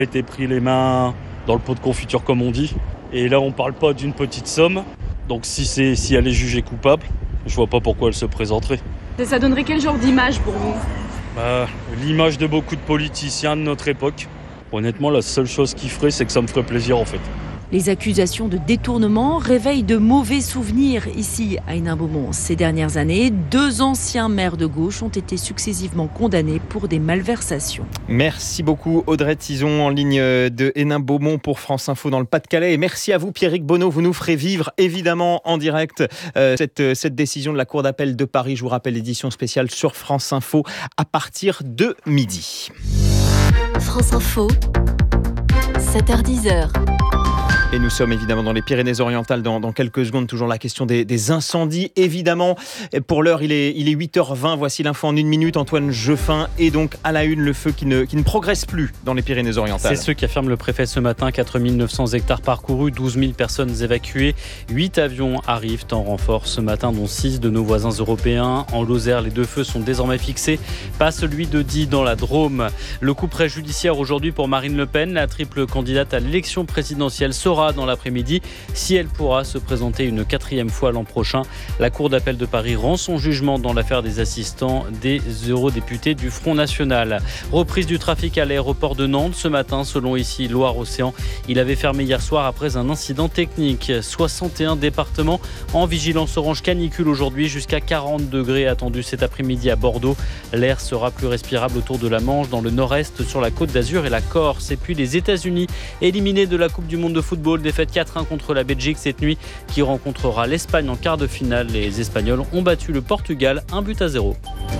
été pris les mains dans le pot de confiture comme on dit. Et là on parle pas d'une petite somme. Donc si elle est jugée coupable, je vois pas pourquoi elle se présenterait. Et ça donnerait quel genre d'image pour vous ? L'image de beaucoup de politiciens de notre époque. Honnêtement, la seule chose qui ferait, c'est que ça me ferait plaisir en fait. Les accusations de détournement réveillent de mauvais souvenirs ici à Hénin-Beaumont. Ces dernières années, 2 anciens maires de gauche ont été successivement condamnés pour des malversations. Merci beaucoup Audrey Tizon en ligne de Hénin-Beaumont pour France Info dans le Pas-de-Calais. Et merci à vous Pierrick Bonneau, vous nous ferez vivre évidemment en direct cette décision de la Cour d'appel de Paris. Je vous rappelle l'édition spéciale sur France Info à partir de midi. France Info, 7h-10h. Et nous sommes évidemment dans les Pyrénées-Orientales dans quelques secondes. Toujours la question des incendies. Évidemment, pour l'heure, il est 8h20. Voici l'info en 1 minute. Antoine Jeffin est donc à la une. Le feu qui ne progresse plus dans les Pyrénées-Orientales. C'est ce qu'affirme le préfet ce matin. 4 900 hectares parcourus, 12 000 personnes évacuées. 8 avions arrivent en renfort ce matin, dont 6 de nos voisins européens. En Lozère, les 2 feux sont désormais fixés. Pas celui de Die dans la Drôme. Le coup près judiciaire aujourd'hui pour Marine Le Pen. La triple candidate à l'élection présidentielle saura dans l'après-midi si elle pourra se présenter une 4e fois l'an prochain. La Cour d'appel de Paris rend son jugement dans l'affaire des assistants des eurodéputés du Front National. Reprise du trafic à l'aéroport de Nantes ce matin, selon ici Loire-Océan. Il avait fermé hier soir après un incident technique. 61 départements en vigilance orange canicule aujourd'hui, jusqu'à 40 degrés attendus cet après-midi à Bordeaux. L'air sera plus respirable autour de la Manche, dans le nord-est, sur la Côte d'Azur et la Corse. Et puis les États-Unis, éliminés de la Coupe du Monde de football. Défaite 4-1 contre la Belgique cette nuit, qui rencontrera l'Espagne en quart de finale. Les Espagnols ont battu le Portugal 1-0.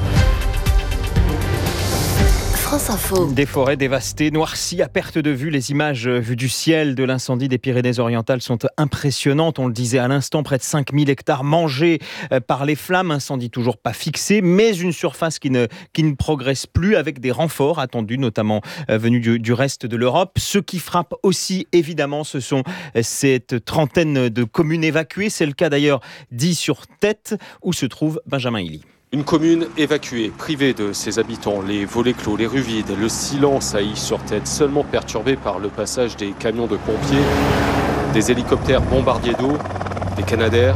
France Info. Des forêts dévastées, noircies à perte de vue. Les images vues du ciel de l'incendie des Pyrénées-Orientales sont impressionnantes. On le disait à l'instant, près de 5000 hectares mangés par les flammes. Incendie toujours pas fixé, mais une surface qui ne progresse plus, avec des renforts attendus, notamment venus du reste de l'Europe. Ce qui frappe aussi, évidemment, ce sont cette trentaine de communes évacuées. C'est le cas d'ailleurs d'Y-sur-Tête, où se trouve Benjamin Hilly. Une commune évacuée, privée de ses habitants, les volets clos, les rues vides, le silence à Y-sur-Tête, seulement perturbé par le passage des camions de pompiers, des hélicoptères bombardiers d'eau, des Canadair.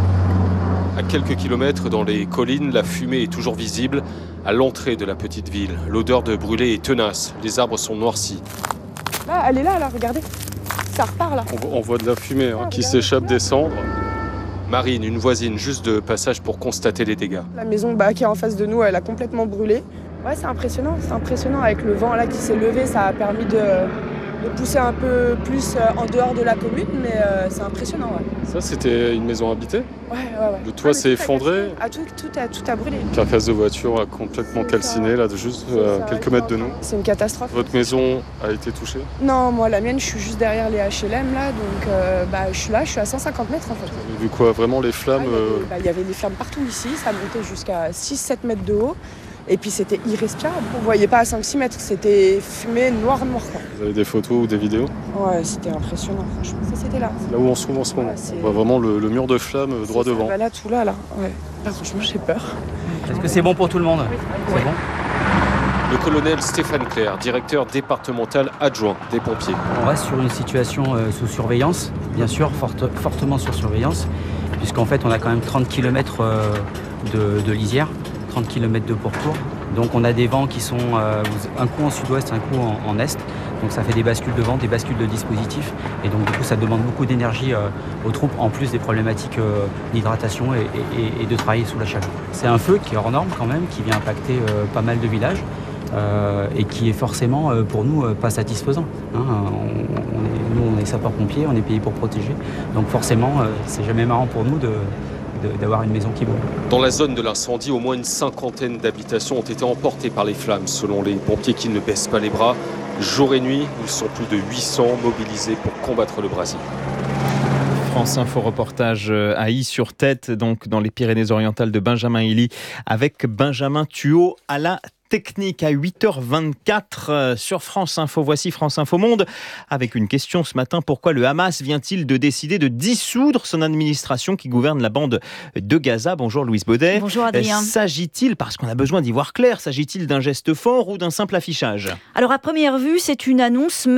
À quelques kilomètres dans les collines, la fumée est toujours visible à l'entrée de la petite ville. L'odeur de brûlé est tenace, les arbres sont noircis. Là, elle est là, regardez. Ça repart là. On voit de la fumée qui s'échappe des cendres. Marine, une voisine, juste de passage pour constater les dégâts. La maison qui est en face de nous, elle a complètement brûlé. Ouais, c'est impressionnant avec le vent là qui s'est levé, ça a permis de pousser un peu plus en dehors de la commune, mais c'est impressionnant. Ouais. Ça, c'était une maison habitée ? Ouais. Le toit s'est effondré ? Tout a brûlé. Une carcasse de voiture a complètement calciné, là, juste à quelques mètres de nous. C'est une catastrophe. Votre maison a été touchée ? Non, moi, la mienne, je suis juste derrière les HLM, là, donc je suis là, je suis à 150 mètres, en fait. Vous avez vu quoi, vraiment les flammes Il y avait des flammes partout ici, ça montait jusqu'à 6-7 mètres de haut. Et puis c'était irrespirable. On ne voyait pas à 5-6 mètres, c'était fumée noire. Quoi. Vous avez des photos ou des vidéos ? Ouais, c'était impressionnant, franchement. Ça, c'était là. Là où on se trouve en ce moment. On voit vraiment le mur de flammes droit devant. Bah là, tout là. Ouais. Là, franchement, j'ai peur. Est-ce que c'est bon pour tout le monde ? C'est bon ? Le colonel Stéphane Clerc, directeur départemental adjoint des pompiers. On reste sur une situation sous surveillance, bien sûr, fortement sur surveillance, puisqu'en fait, on a quand même 30 km de lisière. 30 km de pourtour. Donc on a des vents qui sont un coup en sud-ouest, un coup en est. Donc ça fait des bascules de vent, des bascules de dispositifs. Et donc du coup ça demande beaucoup d'énergie aux troupes, en plus des problématiques d'hydratation et de travail sous la chaleur. C'est un feu qui est hors norme quand même, qui vient impacter pas mal de villages. Et qui est forcément pour nous pas satisfaisant. Nous on est sapeurs-pompiers, on est payés pour protéger. Donc forcément c'est jamais marrant pour nous d'avoir une maison qui brûle. Dans la zone de l'incendie, au moins une 50aine d'habitations ont été emportées par les flammes. Selon les pompiers qui ne baissent pas les bras, jour et nuit, ils sont plus de 800 mobilisés pour combattre le brasier. France Info reportage à Y-sur-Tête, donc dans les Pyrénées-Orientales de Benjamin Hilly, avec Benjamin Thuot à la technique à 8h24 sur France Info. Voici France Info Monde avec une question ce matin. Pourquoi le Hamas vient-il de décider de dissoudre son administration qui gouverne la bande de Gaza? Bonjour Louise Baudet. Bonjour Adrien. S'agit-il, parce qu'on a besoin d'y voir clair, s'agit-il d'un geste fort ou d'un simple affichage? Alors à première vue, c'est une annonce